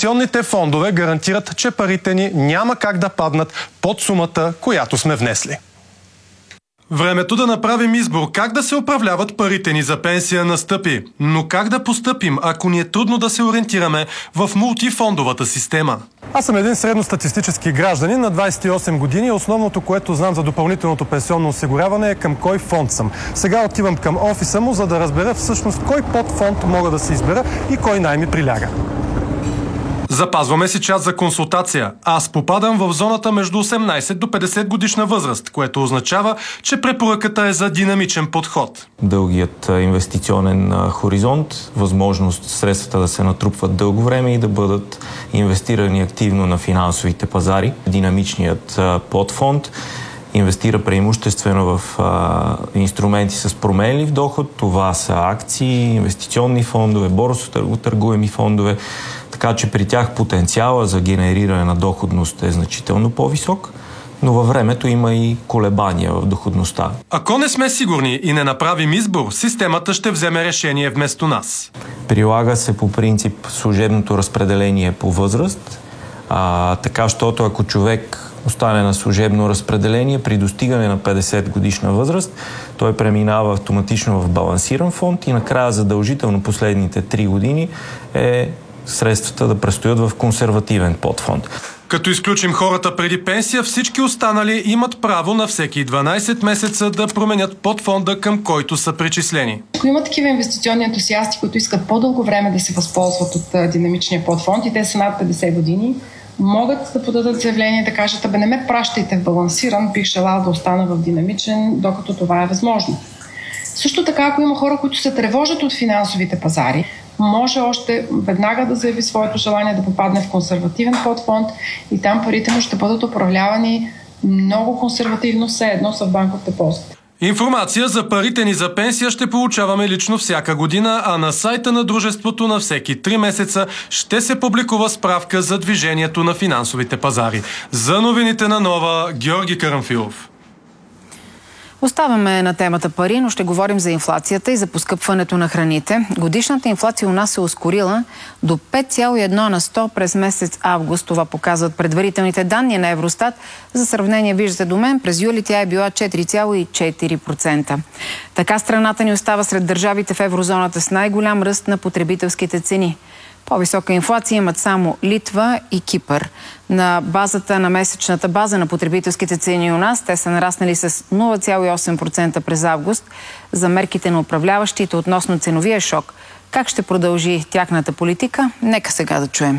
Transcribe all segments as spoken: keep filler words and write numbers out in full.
пенсионните фондове гарантират, че парите ни няма как да паднат под сумата, която сме внесли. Времето да направим избор как да се управляват парите ни за пенсия настъпи. Но как да постъпим, ако ни е трудно да се ориентираме в мултифондовата система? Аз съм един средностатистически гражданин на двадесет и осем години и основното, което знам за допълнителното пенсионно осигуряване е към кой фонд съм. Сега отивам към офиса му, за да разбера всъщност кой подфонд мога да се избера и кой най-ми приляга. Запазваме си час за консултация. Аз попадам в зоната между осемнадесет до петдесет годишна възраст, което означава, че препоръката е за динамичен подход. Дългият инвестиционен хоризонт, възможност средствата да се натрупват дълго време и да бъдат инвестирани активно на финансовите пазари. Динамичният подфонд инвестира преимуществено в а, инструменти с променлив доход. Това са акции, инвестиционни фондове, борсово търгуеми фондове. Така че при тях потенциала за генериране на доходност е значително по-висок, но във времето има и колебания в доходността. Ако не сме сигурни и не направим избор, системата ще вземе решение вместо нас. Прилага се по принцип служебното разпределение по възраст, а, така защото ако човек остане на служебно разпределение при достигане на петдесет годишна възраст, той преминава автоматично в балансиран фонд и накрая задължително последните три години е средствата да престоят в консервативен подфонд. Като изключим хората преди пенсия, всички останали имат право на всеки дванадесет месеца да променят подфонда, към който са причислени. Ако има такива инвестиционни ентусиасти, които искат по-дълго време да се възползват от динамичния подфонд и те са над петдесет години, могат да подадат заявление и да кажат: абе, не ме пращайте в балансиран, бих желал да остана в динамичен, докато това е възможно. Също така, ако има хора, които се тревожат от финансовите пазари, може още веднага да заяви своето желание да попадне в консервативен подфонд и там парите му ще бъдат управлявани много консервативно, все едно са в банков депозит. Информация за парите ни за пенсия ще получаваме лично всяка година, а на сайта на дружеството на всеки три месеца ще се публикува справка за движението на финансовите пазари. За новините на Нова, Георги Карамфилов. Оставаме на темата пари, но ще говорим за инфлацията и за поскъпването на храните. Годишната инфлация у нас се ускорила до пет цяло и едно на сто през месец август. Това показват предварителните данни на Евростат. За сравнение, виждате до мен, през юли тя е била четири цяло и четири процента. Така страната ни остава сред държавите в еврозоната с най-голям ръст на потребителските цени. По-висока инфлация имат само Литва и Кипър. На базата на месечната база на потребителските цени у нас те са нараснали с нула цяло и осем процента през август. За мерките на управляващите относно ценовия шок, как ще продължи тяхната политика, нека сега да чуем.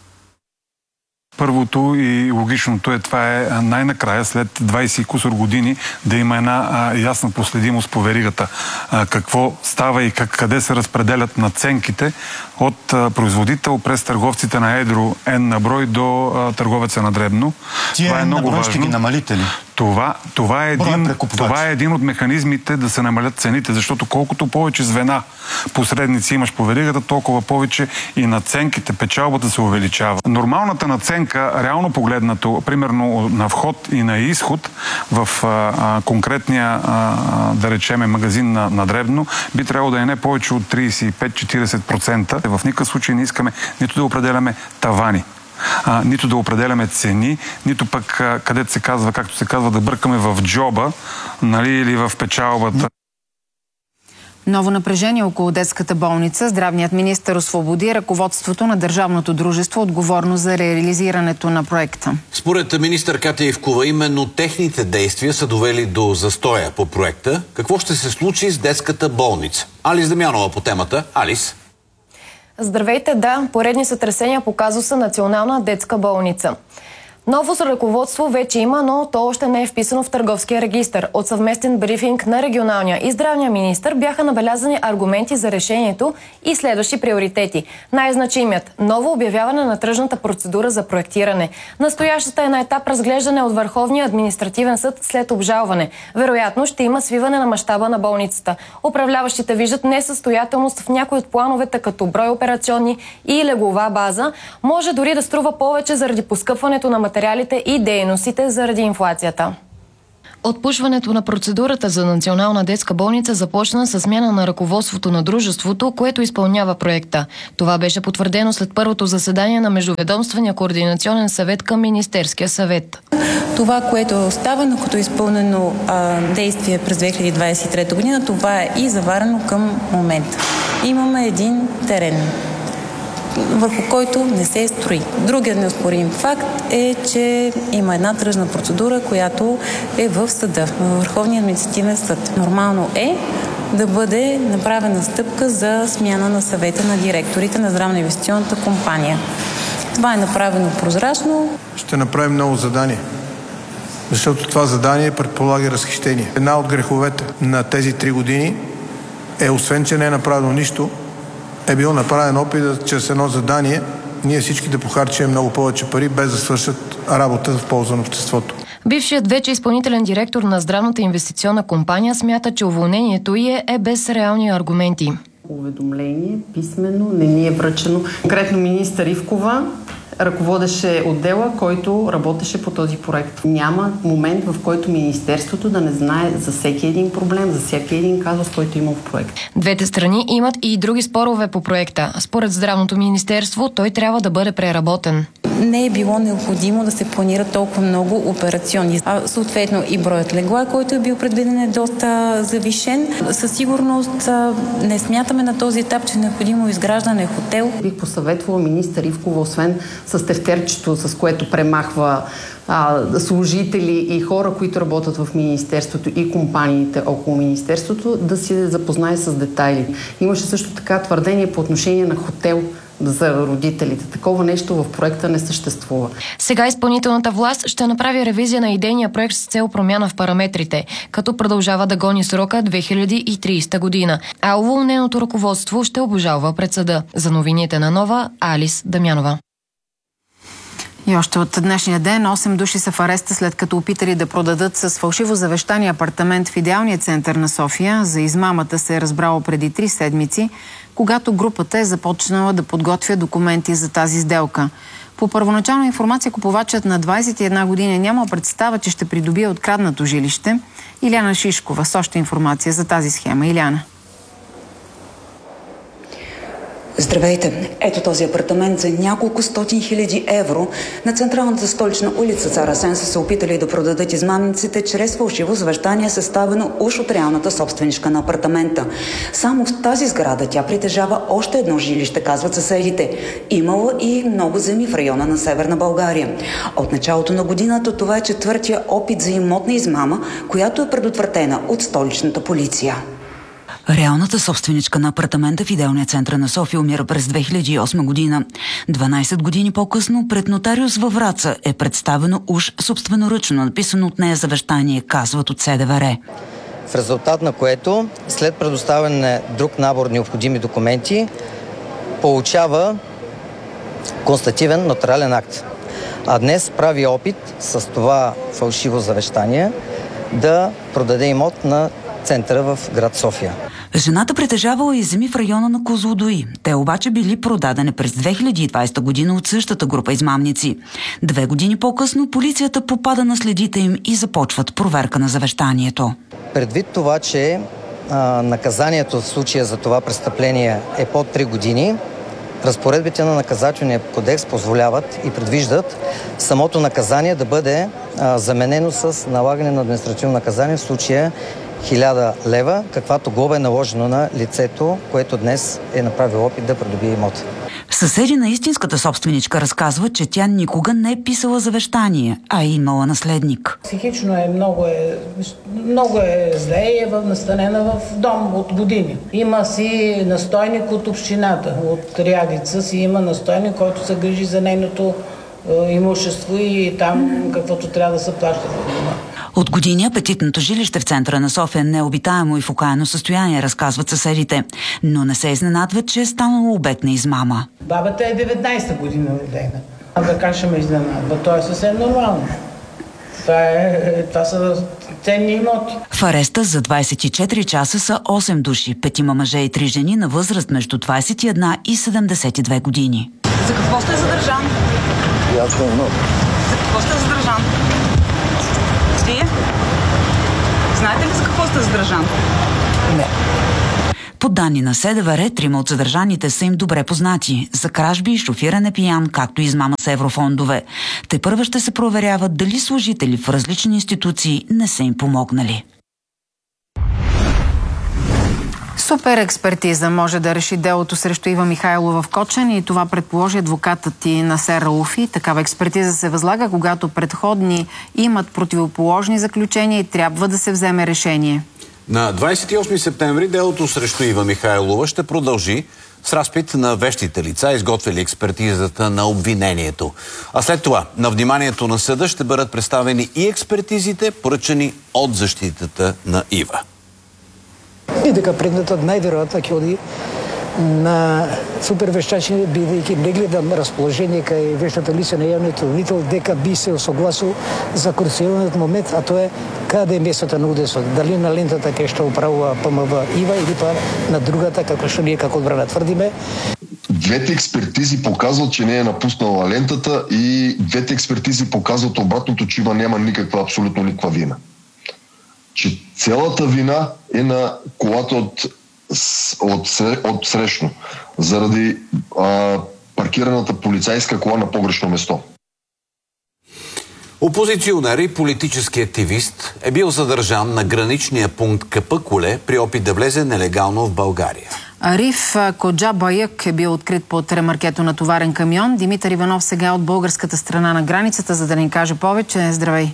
Първото и логичното е, това е най-накрая, след двадесет и кусор години, да има една а, ясна проследимост по веригата. А, какво става и как, къде се разпределят надценките от а, производител през търговците на едро N на брой до а, търговеца на дребно. Тия това е много важно. Ще ги намалите ли? Това, това, е един, това е един от механизмите да се намалят цените, защото колкото повече звена посредници имаш по веригата, толкова повече и надценките, печалбата се увеличава. Нормалната надценка, реално погледнато, примерно на вход и на изход в а, а, конкретния, а, да речеме, магазин на, на дребно, би трябвало да е не повече от тридесет и пет до четиридесет процента. В никакъв случай не искаме нито да определяме тавани. А, нито да определяме цени, нито пък а, където се казва, както се казва, да бъркаме в джоба, нали, или в печалбата. Ново напрежение около детската болница. Здравният министър освободи ръководството на държавното дружество, отговорно за реализирането на проекта. Според министър Катя Ивкова, именно техните действия са довели до застоя по проекта. Какво ще се случи с детската болница? Алис Дамянова по темата. Алис. Здравейте, да, поредни сътресения по казуса Национална детска болница. Ново за ръководство вече има, но то още не е вписано в търговския регистър. От съвместен брифинг на регионалния и здравния министър бяха набелязани аргументи за решението и следващи приоритети. Най-значимият – ново обявяване на тръжната процедура за проектиране. Настоящата е на етап разглеждане от Върховния административен съд след обжалване. Вероятно ще има свиване на мащаба на болницата. Управляващите виждат несъстоятелност в някои от плановете, като брой операционни и леглова база. Може дори да струва повече заради поскъпването на материалите и дейностите заради инфлацията. Отпушването на процедурата за Национална детска болница започна с смяна на ръководството на дружеството, което изпълнява проекта. Това беше потвърдено след първото заседание на Междуведомствения координационен съвет към Министерския съвет. Това, което е оставено като изпълнено а, действие през две хиляди двадесет и трета година, това е и заварено към момента. Имаме един терен, върху който не се строи. Другият неоспорим факт е, че има една тръжна процедура, която е в съда, в Върховния административен съд. Нормално е да бъде направена стъпка за смяна на съвета на директорите на здравно-инвестиционната компания. Това е направено прозрачно. Ще направим ново задание, защото това задание предполага разхищение. Една от греховете на тези три години е, освен че не е направено нищо, е бил направен опит да, чрез едно задание ние всички да похарчим много повече пари, без да свършат работа в полза на обществото. Бившият вече изпълнителен директор на здравната инвестиционна компания смята, че уволнението й е, е без реални аргументи. Уведомление, писмено, не ни е връчено. Конкретно министър Ивкова ръководеше отдела, който работеше по този проект. Няма момент, в който Министерството да не знае за всеки един проблем, за всеки един казус, който има в проект. Двете страни имат и други спорове по проекта. Според Здравното министерство, той трябва да бъде преработен. Не е било необходимо да се планира толкова много операционни. А, съответно и броят легла, който е бил предвиден, е доста завишен. Със сигурност не смятаме на този етап, че е необходимо изграждане хотел. Бих посъветвала министър Ивкова, освен с тефтерчето, с което премахва а, служители и хора, които работят в Министерството и компаниите около Министерството, да се запознае с детайли. Имаше също така твърдение по отношение на хотел за родителите. Такова нещо в проекта не съществува. Сега изпълнителната власт ще направи ревизия на идейния проект с цел промяна в параметрите, като продължава да гони срока две хиляди и тридесета година. А уволненото ръководство ще обжалва пред съда. За новините на Нова, Алис Дамянова. И още от днешния ден осем души са в ареста, след като опитали да продадат с фалшиво завещание апартамент в идеалния център на София. За измамата се е разбрало преди три седмици, когато групата е започнала да подготвя документи за тази сделка. По първоначална информация, купувачът на двадесет и една години няма представа, че ще придобие откраднато жилище. Иляна Шишкова с още информация за тази схема. Иляна. Здравейте! Ето този апартамент за няколко стотин хиляди евро на централната столична улица Цар Асен са се опитали да продадат измамниците чрез фалшиво завещание, съставено уж от реалната собственичка на апартамента. Само в тази сграда тя притежава още едно жилище, казват съседите. Имала и много земи в района на Северна България. От началото на годината това е четвъртия опит за имотна измама, която е предотвратена от столичната полиция. Реалната собственичка на апартамента в идеалния център на София умира през две хиляди и осма година. дванадесет години по-късно пред нотариус във Враца е представено уж собственоръчно написано от нея завещание, казват от СДВР. В резултат на което, след предоставяне на друг набор необходими документи, получава констативен нотариален акт. А днес прави опит с това фалшиво завещание да продаде имот на центъра в град София. Жената притежавала и земи в района на Козлодуй. Те обаче били продадени през две хиляди и двадесета година от същата група измамници. Две години по-късно полицията попада на следите им и започват проверка на завещанието. Предвид това, че а, наказанието в случая за това престъпление е под три години, разпоредбите на наказателния кодекс позволяват и предвиждат самото наказание да бъде а, заменено с налагане на административно наказание, в случая хиляда лева, каквато глоба е наложено на лицето, което днес е направило опит да придобие имот. Съседи на истинската собственичка разказват, че тя никога не е писала завещание, а е имала наследник. Психично е много е, много е зле и е настанена в дом от години. Има си настойник от общината, от Рядица си има настойник, който се грижи за нейното е, имущество и там каквото трябва да се плаща в дома. От години апетитното жилище в центъра на София е необитаемо и в окаяно състояние, разказват съседите. Но не се изненадват, че е станало обект на измама. Бабата е деветнадесета година родена. А да кажа ме изненадва, то е съвсем нормално. Това, е, това са ценни имоти. В ареста за двадесет и четири часа са осем души, петима мъже и три жени на възраст между двадесет и една и седемдесет и две години. За какво сте задържан? Ясно, но... За какво сте задържан? Вие? Знаете ли с какво сте задържан? Не. По данни на СДВР, трима от задържаните са им добре познати за кражби, шофиране пиян, както и измама с еврофондове. Те първа ще се проверяват дали служители в различни институции не са им помогнали. Супер експертиза може да реши делото срещу Ива Михайлова в Кочен и това предположи адвокатът и Насер Рауфи. Такава експертиза се възлага, когато предходни имат противоположни заключения и трябва да се вземе решение. На двадесет и осми септември делото срещу Ива Михайлова ще продължи с разпит на вещите лица, изготвили експертизата на обвинението. А след това на вниманието на съда ще бъдат представени и експертизите, поръчани от защитата на Ива. И дека предметот најверојатно ќе оди на супервештачење, бидејќи не гледам расположение кај вештата лице на јавниот обвинител дека би се осогласил за круцијалниот момент, а тоа е каде е местото на удесот, дали на лентата кај што управува ПМВ Ива или па на другата, како што ние како одбрана тврдиме. Двете експертизи показват, че не е напуснала лентата и двете експертизи показват обратното, че Ива няма никаква, абсолютно никаква вина. Че цялата вина е на колата от, от, от срещно, заради а, паркираната полицейска кола на погрешно место. Опозиционер и политически активист е бил задържан на граничния пункт Капъкуле при опит да влезе нелегално в България. Ариф Коджабаяк е бил открит под ремаркето на товарен камион. Димитър Иванов сега от българската страна на границата, за да ни каже повече. Здравей!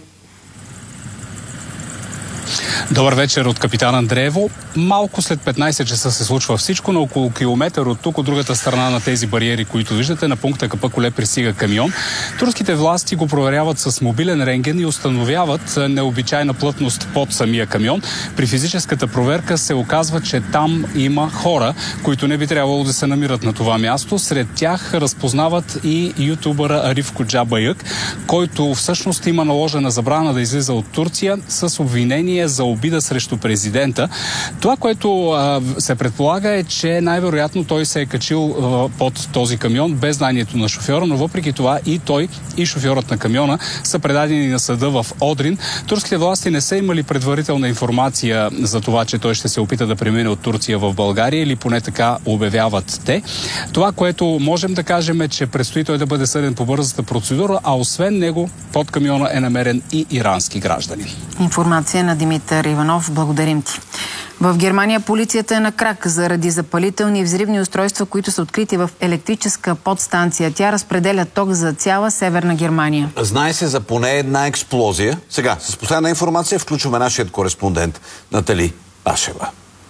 Добър вечер от капитан Андреево. Малко след петнайсет часа се случва всичко. На около километър от тук, от другата страна на тези бариери, които виждате, на пункта Капъкуле пристига камион. Турските власти го проверяват с мобилен рентген и установяват необичайна плътност под самия камион. При физическата проверка се оказва, че там има хора, които не би трябвало да се намират на това място. Сред тях разпознават и ютубъра Ариф Коджабаяк, който всъщност има наложена забрана да излиза от Турция с обвинение за обида срещу президента. Това, което а, се предполага е, че най-вероятно той се е качил а, под този камион без знанието на шофьора, но въпреки това и той, и шофьорът на камиона са предадени на съда в Одрин. Турските власти не са имали предварителна информация за това, че той ще се опита да премине от Турция в България, или поне така обявяват те. Това, което можем да кажем е, че предстои той да бъде съден по бързата процедура, а освен него под камиона е намерен и ирански гражданин. Информация на Димитър Иванов. Благодарим ти. В Германия полицията е на крак заради запалителни и взривни устройства, които са открити в електрическа подстанция. Тя разпределя ток за цяла Северна Германия. Знае се за поне една експлозия. Сега, с последна информация включваме нашият кореспондент Натали Пашева.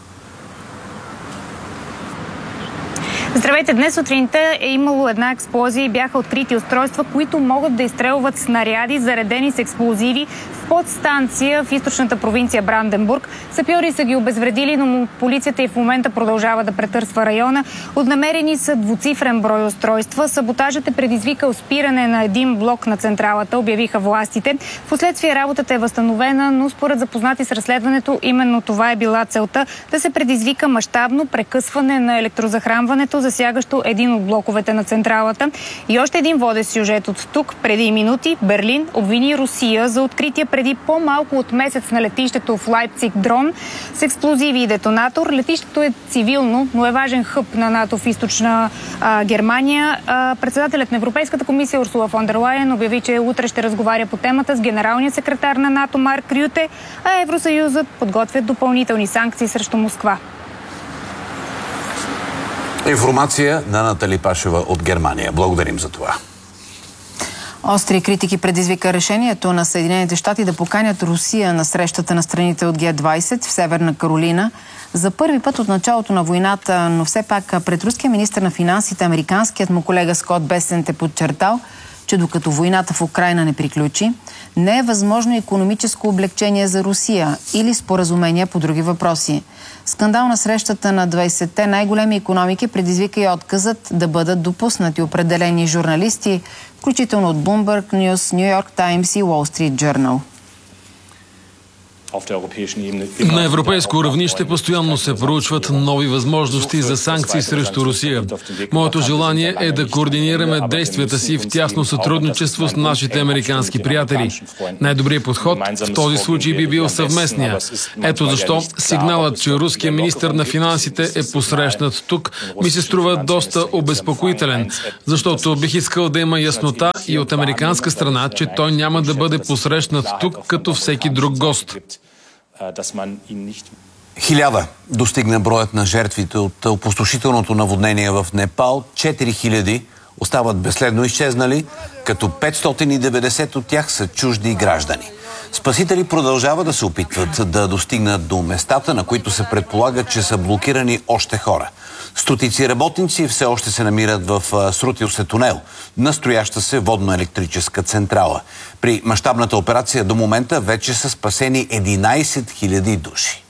Здравейте! Днес сутринта е имало една експлозия и бяха открити устройства, които могат да изстрелват снаряди, заредени с експлозиви в подстанция в източната провинция Бранденбург. Сапьори са ги обезвредили, но полицията и в момента продължава да претърсва района. Отнамерени са двуцифрен брой устройства. Саботажът е предизвикал спиране на един блок на централата, обявиха властите. Впоследствие работата е възстановена, но според запознати с разследването, именно това е била целта – да се предизвика мащабно прекъсване на електрозахранването, засягащо един от блоковете на централата. И още един водещ сюжет от тук. Преди минути Берлин обвини Русия за откритие преди по-малко от месец на летището в Лайпциг дрон с експлозиви и детонатор. Летището е цивилно, но е важен хъб на НАТО в източна а, Германия. А, председателят на Европейската комисия Урсула фон дер Лайен обяви, че утре ще разговаря по темата с генералния секретар на НАТО Марк Рюте, а Евросъюзът подготвя допълнителни санкции срещу Москва. Информация на Натали Пашева от Германия. Благодарим за това. Остри критики предизвика решението на Съединените щати да поканят Русия на срещата на страните от Ге двайсет в Северна Каролина за първи път от началото на войната, но все пак пред руския министър на финансите, американският му колега Скот Бесент е подчертал, че докато войната в Украйна не приключи, не е възможно икономическо облегчение за Русия или споразумения по други въпроси. Скандал на срещата на двайсетте най-големи икономики предизвика и отказът да бъдат допуснати определени журналисти, включително от Bloomberg News, New York Times и Wall Street Journal. На европейско равнище постоянно се проучват нови възможности за санкции срещу Русия. Моето желание е да координираме действията си в тясно сътрудничество с нашите американски приятели. Най-добрият подход в този случай би бил съвместния. Ето защо сигналът, че руският министър на финансите е посрещнат тук, ми се струва доста обезпокоителен, защото бих искал да има яснота и от американска страна, че той няма да бъде посрещнат тук като всеки друг гост. Хиляда достигна броят на жертвите от опустошителното наводнение в Непал. четири хиляди остават безследно изчезнали, като петстотин и деветдесет от тях са чужди граждани. Спасители продължават да се опитват да достигнат до местата, на които се предполага, че са блокирани още хора. Стотици работници все още се намират в срутил се тунел, настрояща се водно-електрическа централа. При мащабната операция до момента вече са спасени единайсет хиляди души.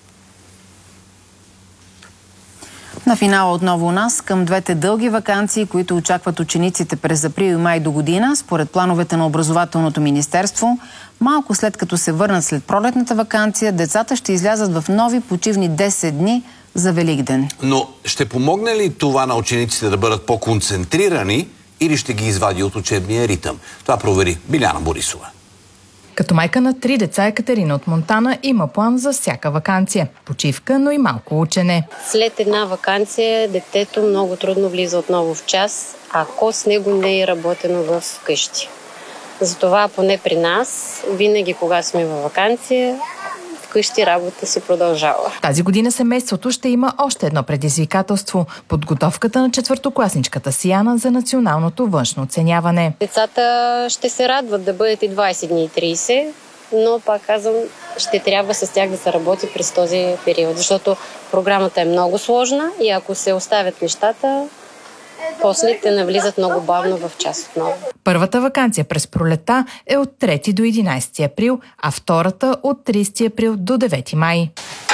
На финала отново у нас към двете дълги ваканции, които очакват учениците през април и май до година, според плановете на Образователното министерство. Малко след като се върнат след пролетната ваканция, децата ще излязат в нови почивни десет дни за Великден. Но ще помогне ли това на учениците да бъдат по-концентрирани или ще ги извади от учебния ритъм? Това провери Биляна Борисова. Като майка на три деца, Екатерина от Монтана има план за всяка ваканция. Почивка, но и малко учене. След една ваканция детето много трудно влиза отново в час, ако с него не е работено в къщи. Затова поне при нас, винаги кога сме във ваканция, вкъщи работа се продължава. Тази година семейството ще има още едно предизвикателство – подготовката на четвъртокласничката Сияна за националното външно оценяване. Децата ще се радват да бъдат и двайсет дни и трийсет, но пак казвам, ще трябва с тях да се работи през този период, защото програмата е много сложна и ако се оставят нещата, после те навлизат много бавно в час отново. Първата ваканция през пролета е от трети до единайсети април, а втората от трийсети април до девети май.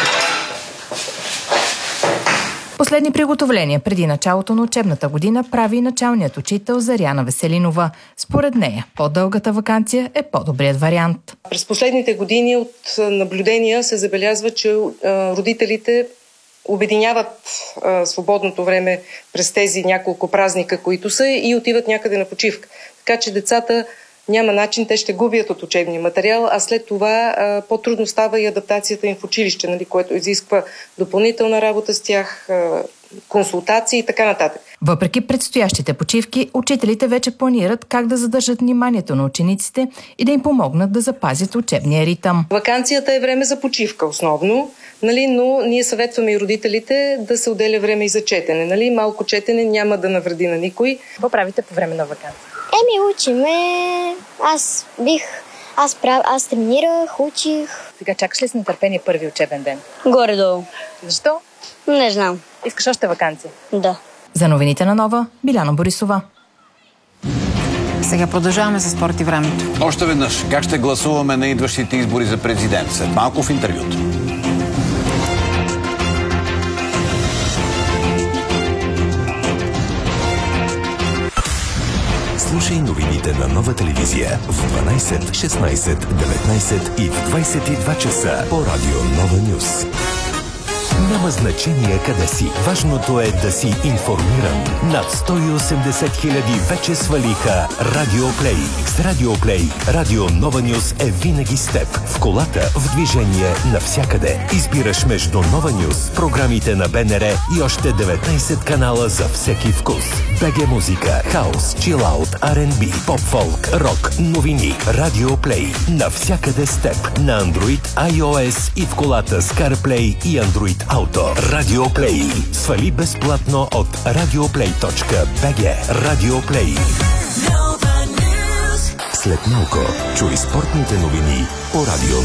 Последни приготовления преди началото на учебната година прави началният учител Заряна Веселинова. Според нея, по-дългата ваканция е по-добрият вариант. През последните години от наблюдения се забелязва, че родителите обединяват а, свободното време през тези няколко празника, които са, и отиват някъде на почивка. Така че децата няма начин, те ще губят от учебния материал, а след това а, по-трудно става и адаптацията им в училище, нали, което изисква допълнителна работа с тях, а, консултации и така нататък. Въпреки предстоящите почивки, учителите вече планират как да задържат вниманието на учениците и да им помогнат да запазят учебния ритъм. Ваканцията е време за почивка основно, нали, но ние съветваме и родителите да се отделя време и за четене. Нали? Малко четене няма да навреди на никой. Какво правите по време на ваканция? Еми, учиме. Аз бих... Аз, прав... аз тренирах, учих. Сега чакаш ли с нетърпение първи учебен ден? Горе-долу. Защо? Не знам. Искаш още ваканция? Да. За новините на Нова, Биляна Борисова. Сега продължаваме с спорт и времето. Още веднъж, как ще гласуваме на идващите избори за президент? След малко в интервюто. Слушай новините на Нова телевизия в дванайсет, шестнайсет, деветнайсет и в двайсет и два часа по радио Нова Нюс. Няма значение къде си. Важното е да си информиран. Над сто и осемдесет хиляди вече свалиха Радио Плей. С Радио Плей Радио Нова Нюс е винаги с теб. В колата, в движение, навсякъде. Избираш между Нова Нюс, програмите на БНР и още деветнайсет канала за всеки вкус. БГ музика, хаус, чилаут, Ар енд Би, поп-фолк, рок, новини. Радио Плей. Навсякъде с теб. На Android, iOS и в колата с CarPlay и Android Auto. Радио Плей. Свали безплатно от радиоплей точка би джи. Радио Плей. След малко чуй спортните новини по радио